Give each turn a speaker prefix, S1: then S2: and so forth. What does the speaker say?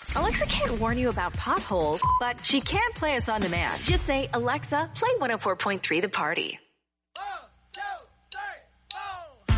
S1: Alexa can't warn you about potholes, but she can play us on demand. Just say, Alexa, play 104.3 The Party.